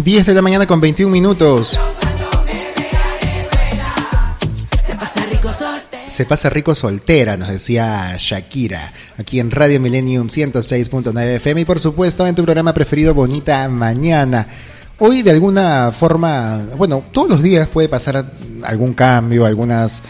10 de la mañana con 21 minutos. Se pasa rico soltera, nos decía Shakira, aquí en Radio Millennium 106.9 FM y por supuesto en tu programa preferido Bonita Mañana. Hoy de alguna forma, bueno, todos los días puede pasar algún cambio, algunas,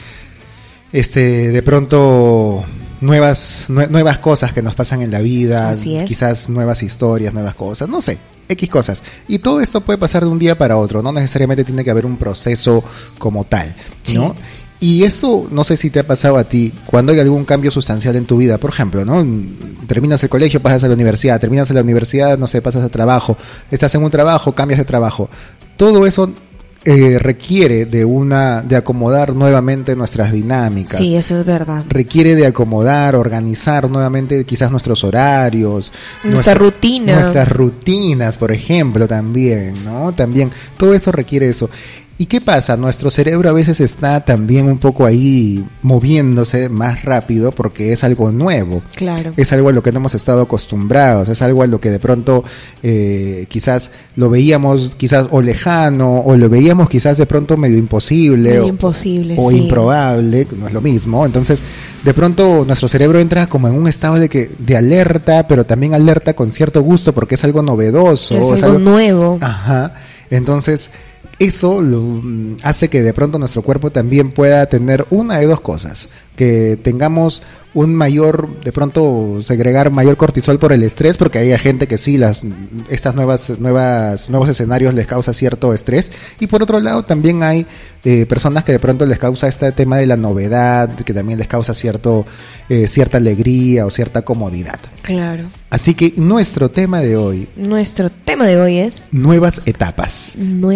de pronto nuevas cosas que nos pasan en la vida, quizás nuevas historias, nuevas cosas, no sé. X cosas. Y todo esto puede pasar de un día para otro, no necesariamente tiene que haber un proceso como tal, ¿no? Sí. Y eso, no sé si te ha pasado a ti, cuando hay algún cambio sustancial en tu vida, por ejemplo, ¿no? Terminas el colegio, pasas a la universidad, terminas en la universidad, no sé, pasas a trabajo, estás en un trabajo, cambias de trabajo. Todo eso requiere de acomodar nuevamente nuestras dinámicas. Sí, eso es verdad. Requiere de acomodar, organizar nuevamente quizás nuestros horarios. Nuestras rutinas, por ejemplo, también, ¿no? También, todo eso requiere eso. ¿Y qué pasa? Nuestro cerebro a veces está también un poco ahí moviéndose más rápido porque es algo nuevo. Claro. Es algo a lo que no hemos estado acostumbrados, es algo a lo que de pronto quizás lo veíamos quizás o lejano, o lo veíamos quizás de pronto medio imposible. O improbable, no es lo mismo. Entonces, de pronto nuestro cerebro entra como en un estado de alerta, pero también alerta con cierto gusto porque es algo novedoso. Es algo nuevo. Ajá. Entonces, eso hace que de pronto nuestro cuerpo también pueda tener una de dos cosas, que tengamos un mayor, de pronto segregar mayor cortisol por el estrés, porque hay gente que sí, estas nuevos escenarios les causa cierto estrés, y por otro lado también hay personas que de pronto les causa este tema de la novedad, que también les causa cierta alegría o cierta comodidad. Claro. Así que nuestro tema de hoy es nuevas etapas.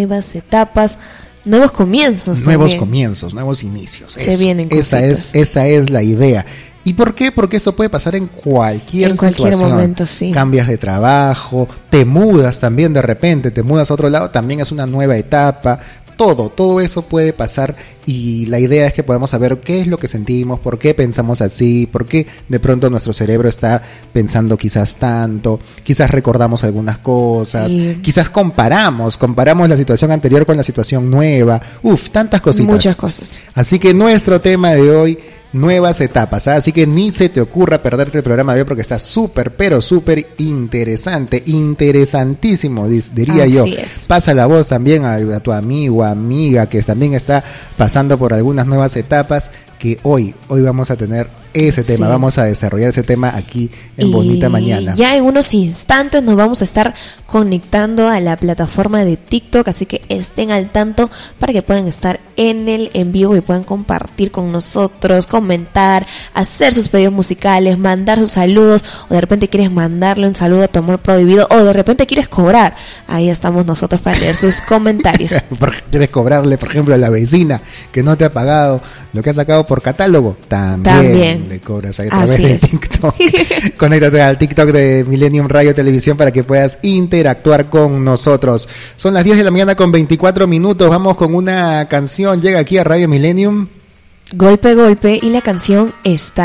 Nuevos comienzos. Nuevos comienzos, nuevos inicios. Se vienen cositas. Esa es la idea. ¿Y por qué? Porque eso puede pasar en cualquier situación. Momento, sí. Cambias de trabajo, te mudas también de repente, te mudas a otro lado, también es una nueva etapa. Todo eso puede pasar y la idea es que podamos saber qué es lo que sentimos, por qué pensamos así, por qué de pronto nuestro cerebro está pensando quizás tanto, quizás recordamos algunas cosas, quizás comparamos la situación anterior con la situación nueva, tantas cositas. Muchas cosas. Así que nuestro tema de hoy, nuevas etapas, ¿eh? Así que ni se te ocurra perderte el programa de hoy porque está súper interesante, interesantísimo, diría yo. Así es. Pasa la voz también a tu amigo, amiga que también está pasando por algunas nuevas etapas, que hoy vamos a tener ese tema, vamos a desarrollar ese tema aquí en Bonita Mañana. Ya en unos instantes nos vamos a estar conectando a la plataforma de TikTok, así que estén al tanto para que puedan estar en el en vivo y puedan compartir con nosotros, comentar, hacer sus pedidos musicales, mandar sus saludos, o de repente quieres mandarle un saludo a tu amor prohibido, o de repente quieres cobrar. Ahí estamos nosotros para leer sus comentarios. ¿Quieres cobrarle, por ejemplo, a la vecina que no te ha pagado lo que ha sacado por catálogo? También le cobras ahí a través de TikTok. Conéctate al TikTok de Millennium Radio Televisión para que puedas interactuar con nosotros. Son las 10 de la mañana con 24 minutos. Vamos con una canción. Llega aquí a Radio Millennium. Golpe, golpe, y la canción está